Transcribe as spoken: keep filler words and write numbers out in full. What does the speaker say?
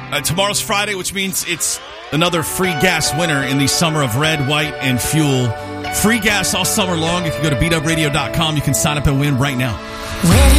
Uh, tomorrow's Friday, which means it's another free gas winner in the summer of red, white, and fuel. Free gas all summer long. If you go to beat up radio dot com, you can sign up and win right now.